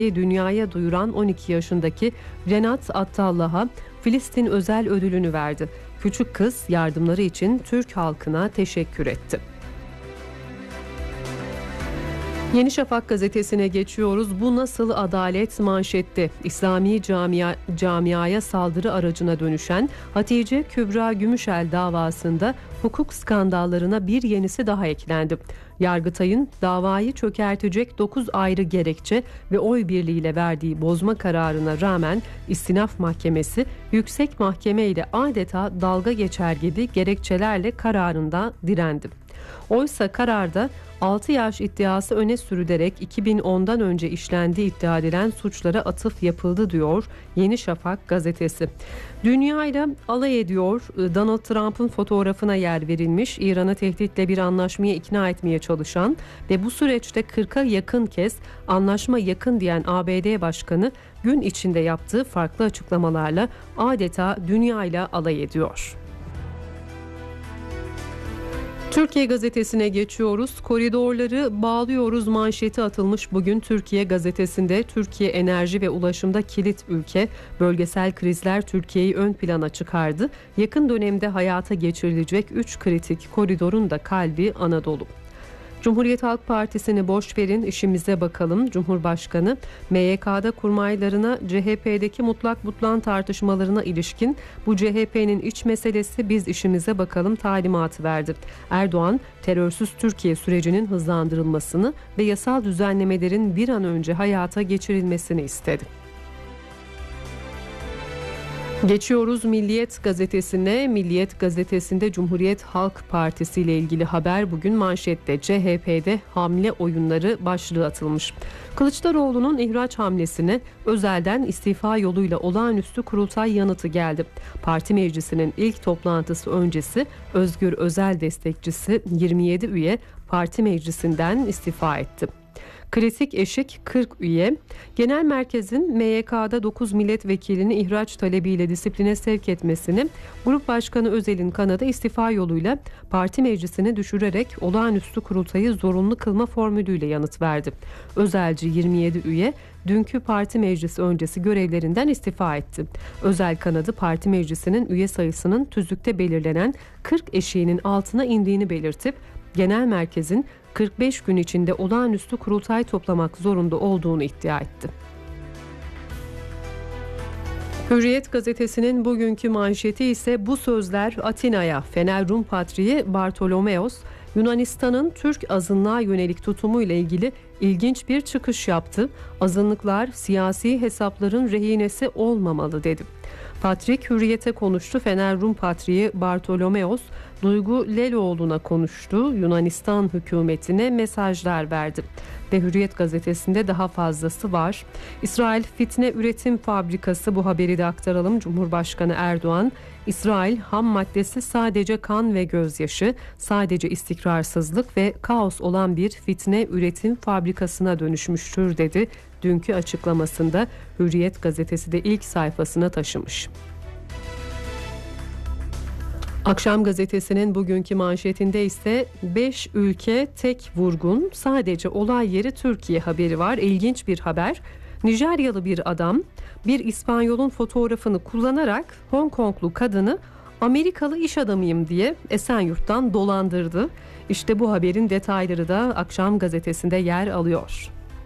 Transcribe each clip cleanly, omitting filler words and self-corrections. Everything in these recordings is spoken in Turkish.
dünyaya duyuran 12 yaşındaki Renat Attallah'a Filistin Özel Ödülünü verdi. Küçük kız yardımları için Türk halkına teşekkür etti. Yeni Şafak gazetesine geçiyoruz. Bu nasıl adalet manşette. İslami camiaya saldırı aracına dönüşen Hatice Kübra Gümüşel davasında hukuk skandallarına bir yenisi daha eklendi. Yargıtay'ın davayı çökertecek 9 ayrı gerekçe ve oy birliğiyle verdiği bozma kararına rağmen İstinaf Mahkemesi Yüksek Mahkeme ile adeta dalga geçer gibi gerekçelerle kararında direndi. Oysa kararda 6 yaş iddiası öne sürülerek 2010'dan önce işlendiği iddia edilen suçlara atıf yapıldı diyor Yeni Şafak gazetesi. Dünya ile alay ediyor. Donald Trump'ın fotoğrafına yer verilmiş, İran'ı tehditle bir anlaşmaya ikna etmeye çalışan ve bu süreçte 40'a yakın kez anlaşma yakın diyen ABD Başkanı gün içinde yaptığı farklı açıklamalarla adeta dünya ile alay ediyor. Türkiye gazetesine geçiyoruz. Koridorları bağlıyoruz manşeti atılmış bugün Türkiye gazetesinde. Türkiye enerji ve ulaşımda kilit ülke. Bölgesel krizler Türkiye'yi ön plana çıkardı. Yakın dönemde hayata geçirilecek 3 kritik koridorun da kalbi Anadolu. Cumhuriyet Halk Partisi'ni boş verin, işimize bakalım. Cumhurbaşkanı MYK'da kurmaylarına CHP'deki mutlak butlan tartışmalarına ilişkin bu CHP'nin iç meselesi, biz işimize bakalım talimatı verdi. Erdoğan terörsüz Türkiye sürecinin hızlandırılmasını ve yasal düzenlemelerin bir an önce hayata geçirilmesini istedi. Geçiyoruz Milliyet gazetesine. Milliyet gazetesinde Cumhuriyet Halk Partisi ile ilgili haber bugün manşette. CHP'de hamle oyunları başlığı atılmış. Kılıçdaroğlu'nun ihraç hamlesine özelden istifa yoluyla olağanüstü kurultay yanıtı geldi. Parti meclisinin ilk toplantısı öncesi Özgür Özel destekçisi 27 üye parti meclisinden istifa etti. Kritik eşik 40 üye. Genel merkezin MYK'da 9 milletvekilini ihraç talebiyle disipline sevk etmesini Grup Başkanı Özel'in kanadı istifa yoluyla parti meclisini düşürerek olağanüstü kurultayı zorunlu kılma formülüyle yanıt verdi. Özelci 27 üye dünkü parti meclisi öncesi görevlerinden istifa etti. Özel kanadı parti meclisinin üye sayısının tüzükte belirlenen 40 eşiğinin altına indiğini belirtip genel merkezin 45 gün içinde olağanüstü kurultay toplamak zorunda olduğunu iddia etti. Hürriyet gazetesinin bugünkü manşeti ise bu sözler Atina'ya. Fener Rum Patriği Bartolomeos, Yunanistan'ın Türk azınlığa yönelik tutumu ile ilgili ilginç bir çıkış yaptı. Azınlıklar siyasi hesapların rehinesi olmamalı dedi. Patrik Hürriyet'e konuştu. Fener Rum Patriği Bartolomeos, Duygu Leloğlu'na konuştu. Yunanistan hükümetine mesajlar verdi. Ve Hürriyet gazetesinde daha fazlası var. İsrail fitne üretim fabrikası, bu haberi de aktaralım. Cumhurbaşkanı Erdoğan, İsrail ham maddesi sadece kan ve gözyaşı, sadece istikrarsızlık ve kaos olan bir fitne üretim fabrikasına dönüşmüştür dedi. Dünkü açıklamasında Hürriyet gazetesi de ilk sayfasına taşımış. Akşam gazetesinin bugünkü manşetinde ise 5 ülke tek vurgun, sadece olay yeri Türkiye haberi var. İlginç bir haber. Nijeryalı bir adam bir İspanyol'un fotoğrafını kullanarak Hong Konglu kadını Amerikalı iş adamıyım diye Esenyurt'tan dolandırdı. İşte bu haberin detayları da Akşam gazetesinde yer alıyor.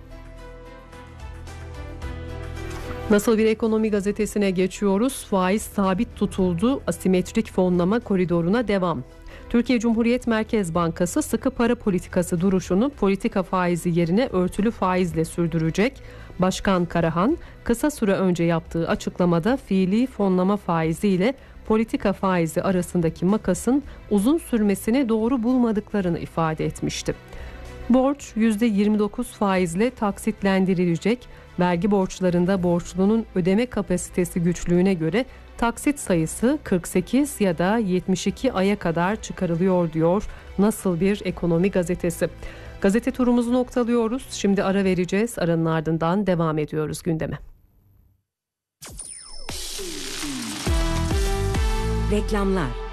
Nasıl bir ekonomi gazetesine geçiyoruz. Faiz sabit tutuldu. Asimetrik fonlama koridoruna devam. Türkiye Cumhuriyet Merkez Bankası sıkı para politikası duruşunu politika faizi yerine örtülü faizle sürdürecek. Başkan Karahan kısa süre önce yaptığı açıklamada fiili fonlama faizi ile politika faizi arasındaki makasın uzun sürmesini doğru bulmadıklarını ifade etmişti. Borç %29 faizle taksitlendirilecek. Vergi borçlarında borçlunun ödeme kapasitesi güçlüğüne göre taksit sayısı 48 ya da 72 aya kadar çıkarılıyor diyor Nasıl bir ekonomi gazetesi. Gazete turumuzu noktalıyoruz. Şimdi ara vereceğiz. Aranın ardından devam ediyoruz gündeme. Reklamlar.